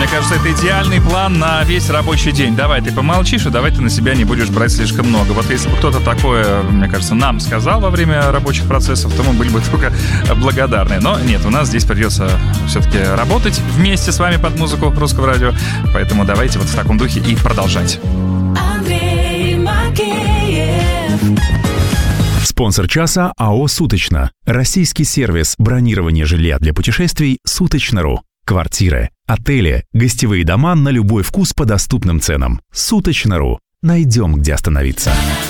Мне кажется, это идеальный план на весь рабочий день. Давай ты помолчишь, и давай ты на себя не будешь брать слишком много. Вот если бы кто-то такое, мне кажется, нам сказал во время рабочих процессов, то мы были бы только благодарны. Но нет, у нас здесь придется все-таки работать вместе с вами под музыку Русского радио. Поэтому давайте вот в таком духе и продолжать. Спонсор часа АО «Суточно». Российский сервис бронирования жилья для путешествий «Суточно.ру». Квартиры, отели, гостевые дома на любой вкус по доступным ценам. «Суточно.ру». Найдем, где остановиться.